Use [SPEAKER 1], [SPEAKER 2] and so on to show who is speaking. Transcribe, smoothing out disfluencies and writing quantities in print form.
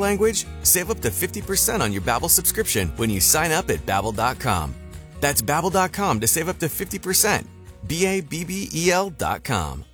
[SPEAKER 1] language? Save up to 50% on your Babbel subscription when you sign up at Babbel.com. That's Babbel.com to save up to 50%. BABBEL.com.